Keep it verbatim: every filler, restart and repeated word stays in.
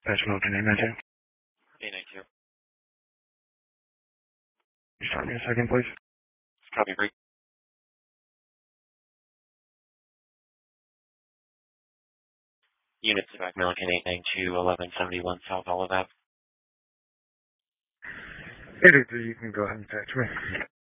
Dispatch mode, name and eight nine two. Just start me a second, please. Copy, break. Units back Milliken eight nine two, eleven seventy-one South Olive Ave. eight eight three, you can go ahead and patch me.